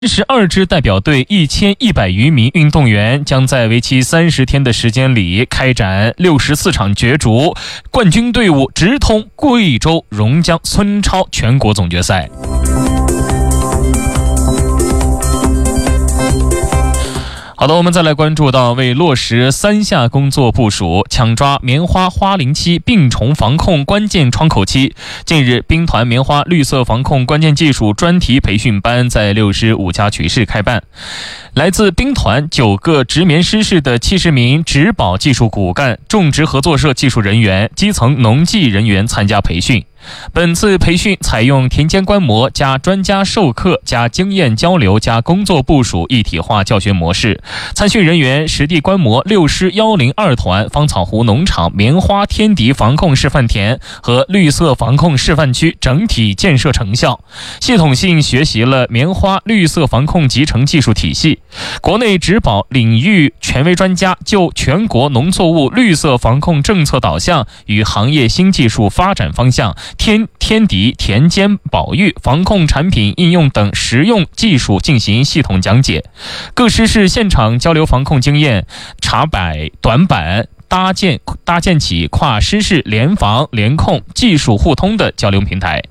12支代表队1100余名运动员将在为期30天的时间里开展64场角逐，冠军队伍直通贵州榕江村超全国总决赛。好的，我们再来关注到为落实3下工作部署，抢抓棉花花龄期病虫防控关键窗口期。近日，兵团棉花绿色防控关键技术专题培训班在65家区市开办，来自兵团9个植棉师室的70名植保技术骨干、种植合作社技术人员、基层农技人员参加培训。本次培训采用田间观摩加专家授课加经验交流加工作部署一体化教学模式。参训人员实地观摩6师102团芳草湖农场棉花天敌防控示范田和绿色防控示范区整体建设成效，系统性学习了棉花绿色防控集成技术体系。国内植保领域权威专家就全国农作物绿色防控政策导向与行业新技术发展方向、天敌田间保育防控产品应用等实用技术进行系统讲解。各师室现场交流防控经验，查摆短板，搭建起跨师室联防联控技术互通的交流平台。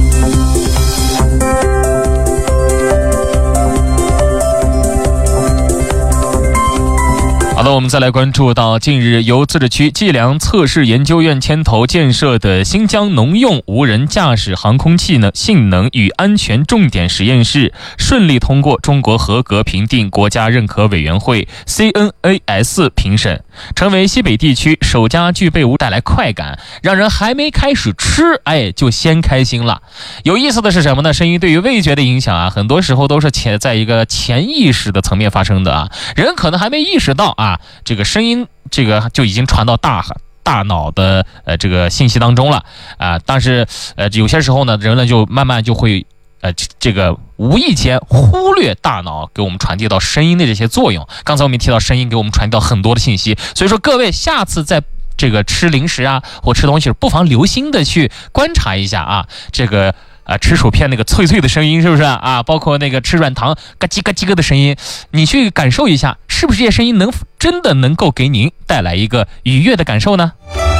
好的，我们再来关注到近日由自治区计量测试研究院牵头建设的新疆农用无人驾驶航空器性能与安全重点实验室顺利通过中国合格评定国家认可委员会 CNAS 评审，成为西北地区首家具备带来快感，让人还没开始吃就先开心了。有意思的是什么呢？声音对于味觉的影响很多时候都是在一个潜意识的层面发生的人可能还没意识到这个声音就已经传到大脑的这个信息当中了但是有些时候呢，人类就慢慢就会这个无意间忽略大脑给我们传递到声音的这些作用。刚才我们提到声音给我们传递到很多的信息，所以说各位下次在这个吃零食或吃东西不妨留心的去观察一下这个吃薯片那个脆脆的声音是不是包括那个吃软糖嘎叽嘎叽的声音，你去感受一下，是不是这些声音真的能够给您带来一个愉悦的感受呢？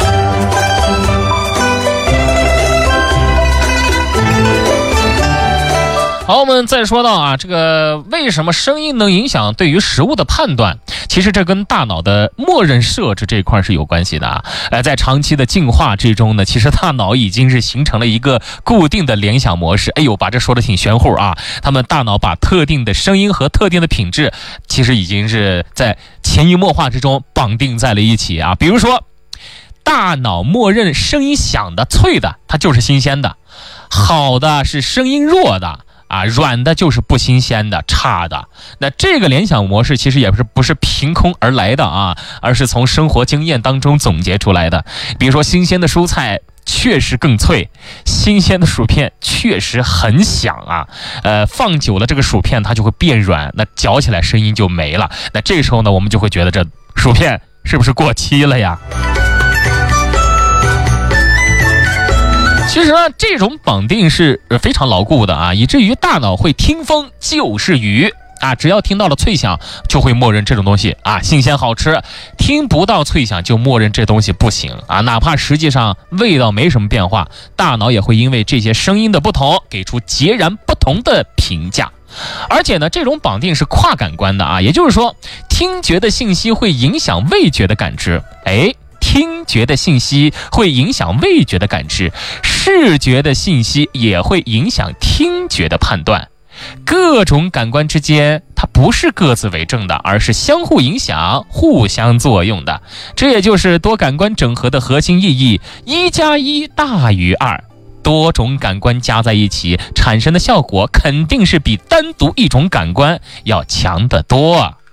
好，我们再说到这个为什么声音能影响对于食物的判断？其实这跟大脑的默认设置这一块是有关系的在长期的进化之中呢，其实大脑已经是形成了一个固定的联想模式。把这说的挺玄乎他们大脑把特定的声音和特定的品质，其实已经是在潜移默化之中绑定在了一起比如说，大脑默认声音响的、脆的，它就是新鲜的；好的是声音弱的。软的就是不新鲜的、差的。那这个联想模式其实也不是凭空而来的而是从生活经验当中总结出来的。比如说，新鲜的蔬菜确实更脆，新鲜的薯片确实很响放久了这个薯片它就会变软，那嚼起来声音就没了。那这个时候呢，我们就会觉得这薯片是不是过期了呀？其实这种绑定是非常牢固的以至于大脑会听风就是雨只要听到了脆响就会默认这种东西新鲜好吃，听不到脆响就默认这东西不行哪怕实际上味道没什么变化，大脑也会因为这些声音的不同给出截然不同的评价。而且呢，这种绑定是跨感官的也就是说，听觉的信息会影响味觉的感知听觉的信息会影响味觉的感知，视觉的信息也会影响听觉的判断。各种感官之间它不是各自为政的，而是相互影响、互相作用的。这也就是多感官整合的核心意义，1+1大于2。多种感官加在一起产生的效果肯定是比单独一种感官要强得多